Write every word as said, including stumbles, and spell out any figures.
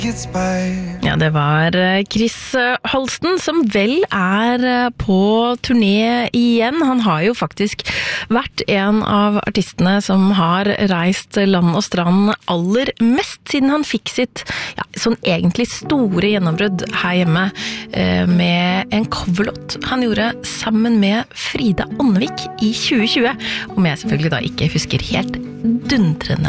Ja, det var Chris Holsten som vel er på turné igjen. Han har jo faktisk vært en av artistene som har reist land og strand aller mest siden han fikk sitt ja, sånn egentlig store gjennombrudd her hjemme med en coverlåt han gjorde sammen med Frida Ånnevik i tjue tjue, om jeg selvfølgelig da ikke husker helt dundrende